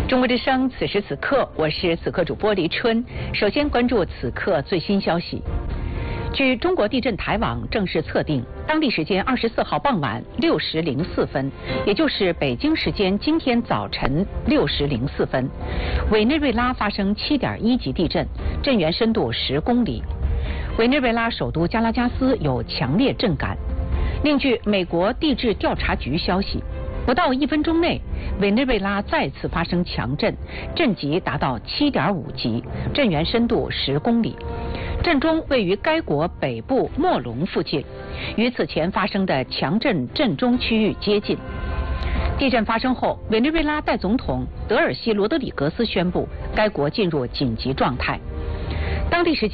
中国之声，此时此刻，我是此刻主播黎春。首先关注此刻最新消息。据中国地震台网正式测定，当地时间24号傍晚6时04分，也就是北京时间今天早晨6时04分，委内瑞拉发生7.1级地震，震源深度10公里。委内瑞拉首都加拉加斯有强烈震感。另据美国地质调查局消息，不到1分钟内，委内瑞拉再次发生强震，震级达到7.5级，震源深度10公里。震中位于该国北部莫龙附近，与此前发生的强震震中区域接近。地震发生后，委内瑞拉代总统德尔西罗德里格斯宣布，该国进入紧急状态。当地时间